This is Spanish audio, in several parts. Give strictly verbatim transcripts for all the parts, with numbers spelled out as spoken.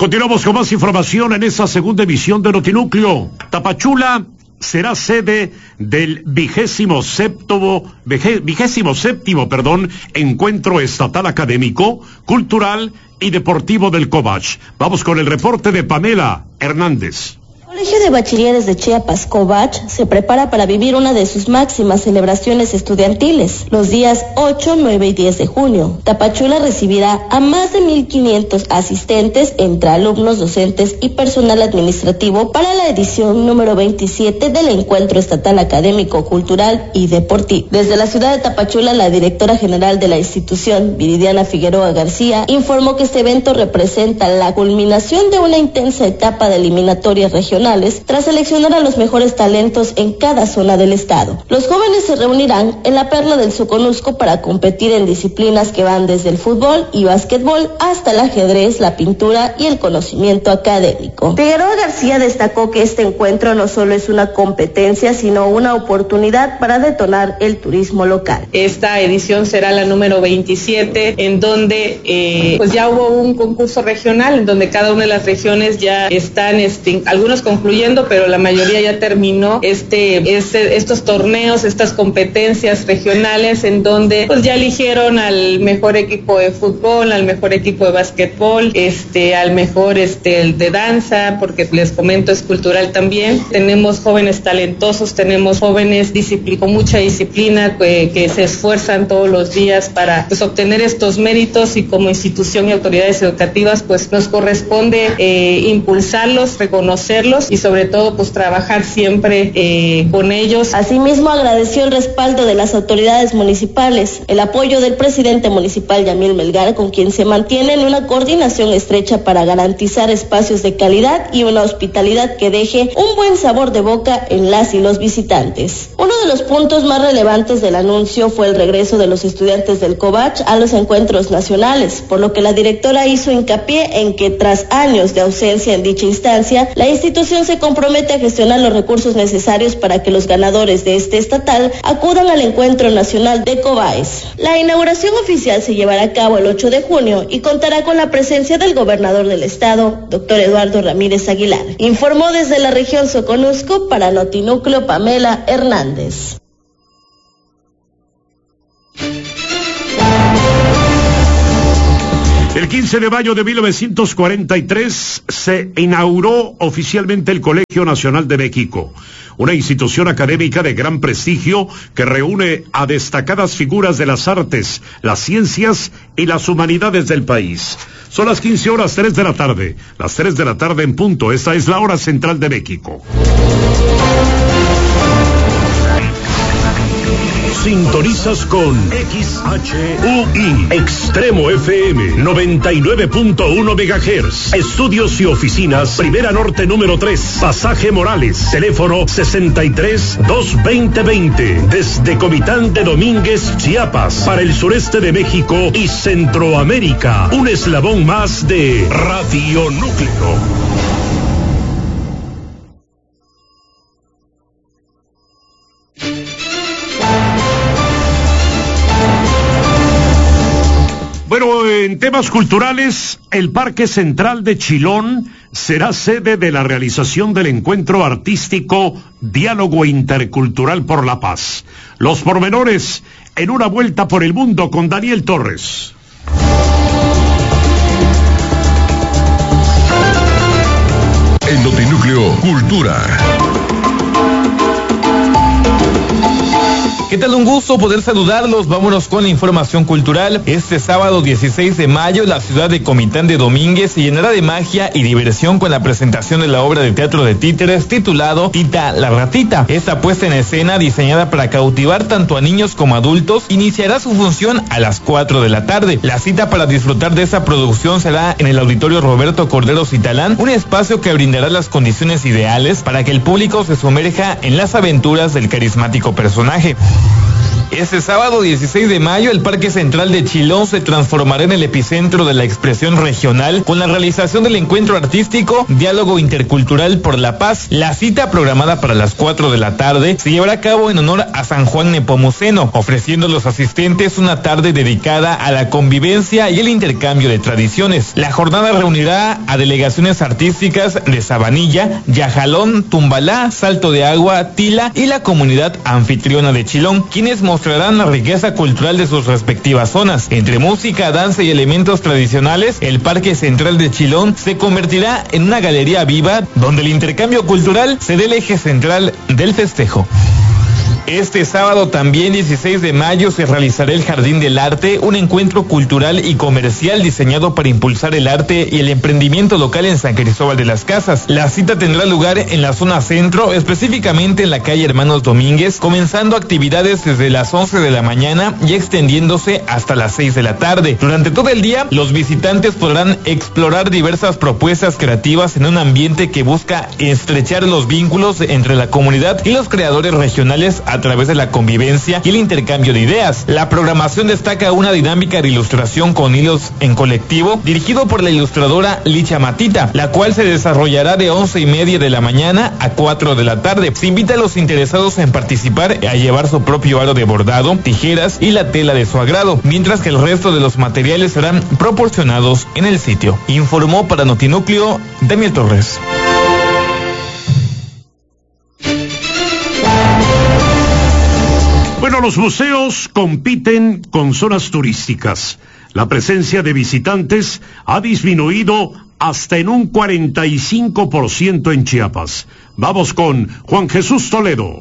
Continuamos con más información en esta segunda emisión de Notinúcleo. Tapachula será sede del vigésimo séptimo, vigésimo séptimo, perdón, encuentro estatal académico, cultural y deportivo del Covach. Vamos con el reporte de Pamela Hernández. El Colegio de Bachilleres de Chiapas, Covach, se prepara para vivir una de sus máximas celebraciones estudiantiles, los días ocho, nueve y diez de junio. Tapachula recibirá a más de mil quinientos asistentes entre alumnos, docentes y personal administrativo para la edición número veintisiete del Encuentro Estatal Académico, Cultural y Deportivo. Desde la ciudad de Tapachula, la directora general de la institución, Viridiana Figueroa García, informó que este evento representa la culminación de una intensa etapa de eliminatorias regionales tras seleccionar a los mejores talentos en cada zona del estado. Los jóvenes se reunirán en la Perla del Soconusco para competir en disciplinas que van desde el fútbol y básquetbol hasta el ajedrez, la pintura y el conocimiento académico. Figueroa García destacó que este encuentro no solo es una competencia, sino una oportunidad para detonar el turismo local. Esta edición será la número veintisiete, en donde eh, pues ya hubo un concurso regional, en donde cada una de las regiones ya están, este, algunos concluyendo, pero la mayoría ya terminó este, este estos torneos, estas competencias regionales, en donde pues ya eligieron al mejor equipo de fútbol, al mejor equipo de básquetbol, este, al mejor este el de danza, porque les comento es cultural también. Tenemos jóvenes talentosos, tenemos jóvenes con mucha disciplina que, que se esfuerzan todos los días para pues obtener estos méritos, y como institución y autoridades educativas pues nos corresponde eh, impulsarlos, reconocerlos y sobre todo pues trabajar siempre eh, con ellos. Asimismo agradeció el respaldo de las autoridades municipales, el apoyo del presidente municipal Yamil Melgar, con quien se mantiene en una coordinación estrecha para garantizar espacios de calidad y una hospitalidad que deje un buen sabor de boca en las y los visitantes. Uno de los puntos más relevantes del anuncio fue el regreso de los estudiantes del Covach a los encuentros nacionales, por lo que la directora hizo hincapié en que tras años de ausencia en dicha instancia, la institución se compromete a gestionar los recursos necesarios para que los ganadores de este estatal acudan al encuentro nacional de Cobaes. La inauguración oficial se llevará a cabo el ocho de junio y contará con la presencia del gobernador del estado, doctor Eduardo Ramírez Aguilar. Informó desde la región Soconusco para Notinúcleo Pamela Hernández. El quince de mayo de mil novecientos cuarenta y tres se inauguró oficialmente el Colegio Nacional de México, una institución académica de gran prestigio que reúne a destacadas figuras de las artes, las ciencias y las humanidades del país. Son las quince horas tres de la tarde, las tres de la tarde en punto. Esta es la hora central de México. Sintonizas con X H U I Extremo F M noventa y nueve punto uno megahertz. Estudios y oficinas Primera Norte número tres, Pasaje Morales. Teléfono sesenta y tres, dos veinte, veinte. Desde Comitán de Domínguez, Chiapas, para el sureste de México y Centroamérica. Un eslabón más de Radio Núcleo. Bueno, en temas culturales, el Parque Central de Chilón será sede de la realización del encuentro artístico Diálogo Intercultural por la Paz. Los pormenores en Una Vuelta por el Mundo con Daniel Torres. En Notinúcleo, Cultura. ¿Qué tal? Un gusto poder saludarlos. Vámonos con la información cultural. Este sábado dieciséis de mayo, la ciudad de Comitán de Domínguez se llenará de magia y diversión con la presentación de la obra de teatro de títeres titulado Tita la Ratita. Esta puesta en escena, diseñada para cautivar tanto a niños como adultos, iniciará su función a las cuatro de la tarde. La cita para disfrutar de esta producción será en el Auditorio Roberto Cordero Citalán, un espacio que brindará las condiciones ideales para que el público se sumerja en las aventuras del carismático personaje. Este sábado dieciséis de mayo, el Parque Central de Chilón se transformará en el epicentro de la expresión regional con la realización del encuentro artístico Diálogo Intercultural por la Paz. La cita, programada para las cuatro de la tarde, se llevará a cabo en honor a San Juan Nepomuceno, ofreciendo a los asistentes una tarde dedicada a la convivencia y el intercambio de tradiciones. La jornada reunirá a delegaciones artísticas de Sabanilla, Yajalón, Tumbalá, Salto de Agua, Tila y la comunidad anfitriona de Chilón, quienes mostrarán la riqueza cultural de sus respectivas zonas. Entre música, danza y elementos tradicionales, el Parque Central de Chilón se convertirá en una galería viva donde el intercambio cultural será el eje central del festejo. Este sábado, también dieciséis de mayo, se realizará el Jardín del Arte, un encuentro cultural y comercial diseñado para impulsar el arte y el emprendimiento local en San Cristóbal de las Casas. La cita tendrá lugar en la zona centro, específicamente en la calle Hermanos Domínguez, comenzando actividades desde las once de la mañana y extendiéndose hasta las seis de la tarde. Durante todo el día, los visitantes podrán explorar diversas propuestas creativas en un ambiente que busca estrechar los vínculos entre la comunidad y los creadores regionales a través de la convivencia y el intercambio de ideas. La programación destaca una dinámica de ilustración con hilos en colectivo, dirigido por la ilustradora Licha Matita, la cual se desarrollará de once y media de la mañana a cuatro de la tarde. Se invita a los interesados en participar a llevar su propio aro de bordado, tijeras y la tela de su agrado, mientras que el resto de los materiales serán proporcionados en el sitio. Informó para Notinúcleo Daniel Torres. Bueno, los museos compiten con zonas turísticas. La presencia de visitantes ha disminuido hasta en un cuarenta y cinco por ciento en Chiapas. Vamos con Juan Jesús Toledo.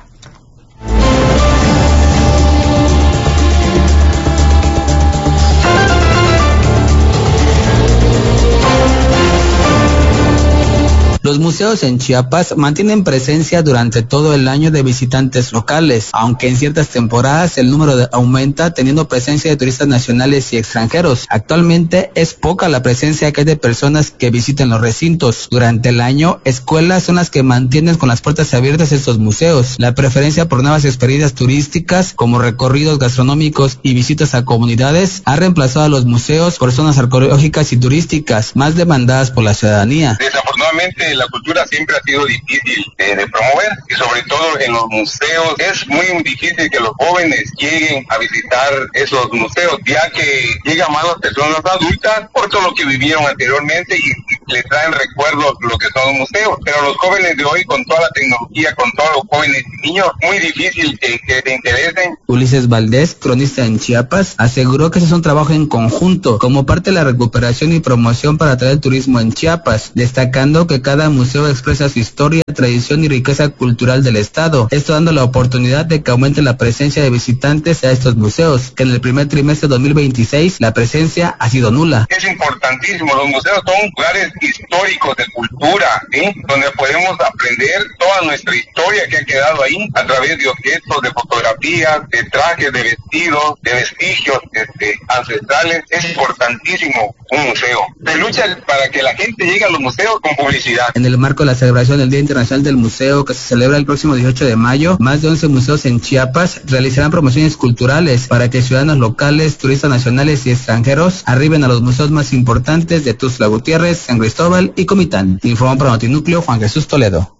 Los museos en Chiapas mantienen presencia durante todo el año de visitantes locales, aunque en ciertas temporadas el número de aumenta, teniendo presencia de turistas nacionales y extranjeros. Actualmente es poca la presencia que hay de personas que visiten los recintos. Durante el año, escuelas son las que mantienen con las puertas abiertas estos museos. La preferencia por nuevas experiencias turísticas, como recorridos gastronómicos y visitas a comunidades, ha reemplazado a los museos por zonas arqueológicas y turísticas más demandadas por la ciudadanía. Desafortunadamente, la cultura siempre ha sido difícil eh, de promover, y sobre todo en los museos es muy difícil que los jóvenes lleguen a visitar esos museos, ya que llegan más las personas adultas por todo lo que vivieron anteriormente y, y les traen recuerdos lo que son los museos, pero los jóvenes de hoy, con toda la tecnología, con todos los jóvenes y niños, muy difícil que, que se interesen. Ulises Valdés, cronista en Chiapas, aseguró que ese es un trabajo en conjunto como parte de la recuperación y promoción para atraer el turismo en Chiapas, destacando que cada museo expresa su historia, tradición y riqueza cultural del estado, esto dando la oportunidad de que aumente la presencia de visitantes a estos museos, que en el primer trimestre de dos mil veintiséis la presencia ha sido nula. Es importantísimo, los museos son lugares históricos de cultura, ¿sí? Donde podemos aprender toda nuestra historia que ha quedado ahí a través de objetos, de fotografías, de trajes, de vestidos, de vestigios este, ancestrales. Es importantísimo un museo. Se lucha para que la gente llegue a los museos con publicidad. En el marco de la celebración del Día Internacional del Museo, que se celebra el próximo dieciocho de mayo, más de once museos en Chiapas realizarán promociones culturales para que ciudadanos locales, turistas nacionales y extranjeros arriben a los museos más importantes de Tuxtla Gutiérrez, San Cristóbal y Comitán. Informó para Notinúcleo Juan Jesús Toledo.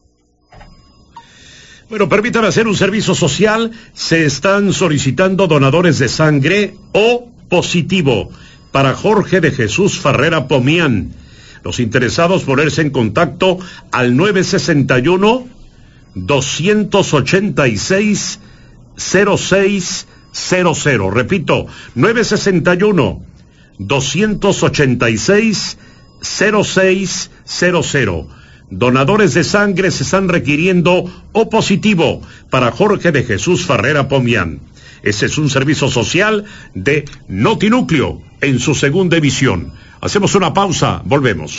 Bueno, permítame hacer un servicio social. Se están solicitando donadores de sangre O positivo para Jorge de Jesús Farrera Pomián. Los interesados ponerse en contacto al nueve sesenta y uno, doscientos ochenta y seis, cero seis cero cero. Repito, nueve sesenta y uno, doscientos ochenta y seis, cero seis cero cero. Donadores de sangre se están requiriendo O positivo para Jorge de Jesús Farrera Pomián. Ese es un servicio social de Notinúcleo en su segunda emisión. Hacemos una pausa, volvemos.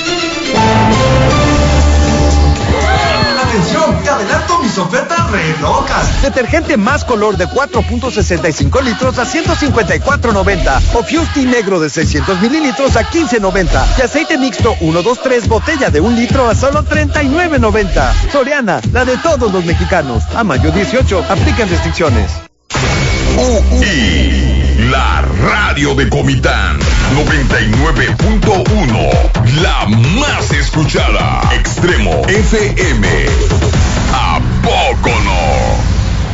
Atención, te adelanto mis ofertas re locas. Detergente más color de cuatro punto sesenta y cinco litros a ciento cincuenta y cuatro noventa. O Fusti negro de seiscientos mililitros a quince noventa. Y aceite mixto uno dos tres botella de un litro a solo treinta y nueve noventa. Soriana, la de todos los mexicanos. A mayo dieciocho, aplican restricciones. U I, la radio de Comitán, noventa y nueve punto uno, la más escuchada. Extremo F M. ¿A poco no?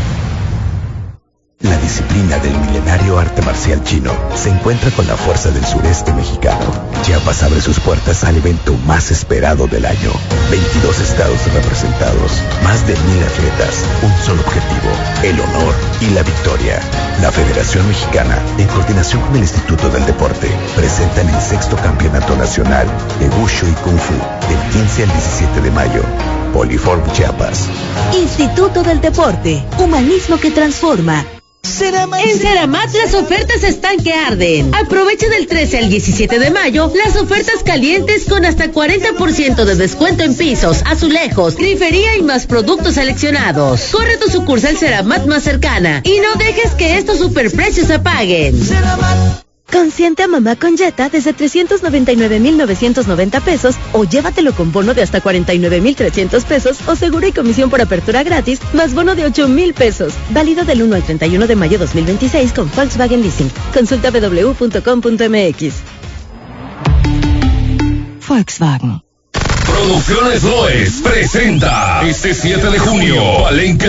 La disciplina del milenario arte marcial chino se encuentra con la fuerza del sureste mexicano. Chiapas abre sus puertas al evento más esperado del año. veintidós estados representados, más de mil atletas, un solo objetivo, el honor y la victoria. La Federación Mexicana, en coordinación con el Instituto del Deporte, presentan el sexto Campeonato Nacional de Wushu y Kung Fu del quince al diecisiete de mayo. Poliform Chiapas. Instituto del Deporte, humanismo que transforma. En Ceramat las ofertas están que arden. Aprovecha del trece al diecisiete de mayo las ofertas calientes con hasta cuarenta por ciento de descuento en pisos, azulejos, grifería y más productos seleccionados. Corre a tu sucursal Ceramat más cercana y no dejes que estos superprecios se paguen. Ceramat. Consiente a mamá con Jetta desde trescientos noventa y nueve mil novecientos noventa pesos o llévatelo con bono de hasta cuarenta y nueve mil trescientos pesos o seguro y comisión por apertura gratis más bono de ocho mil pesos. Válido del uno al treinta y uno de mayo dos mil veintiséis con Volkswagen Leasing. Consulta w w w punto com punto m x. Volkswagen. Producciones Loes presenta este siete de junio Palenque